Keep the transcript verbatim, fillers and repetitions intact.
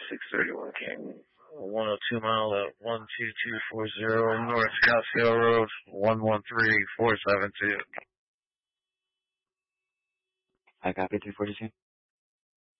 six thirty-one King. one oh two mile at one two two four zero North Scottsdale Road, one one three four seven two. I copy three forty-two.